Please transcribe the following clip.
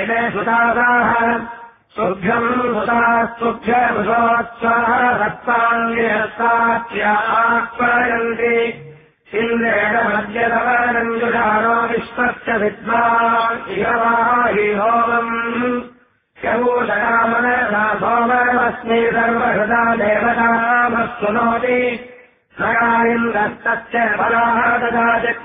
इमे सुतासाः सुभ्यम् सुतास्तुभ्यमुषोत्साह रक्ताङ्गिहस्ताख्याह्वयन्ति इन्द्रेण मध्यतवनञ्जुषाणो विश्वस्य विद्मा इहवाहि होमम् ह्यभूषणामनसा सोमरमस्मि सर्वहृदा देवतामस्तुनोति नगारिन्द्रस्तस्य बलाः ददाति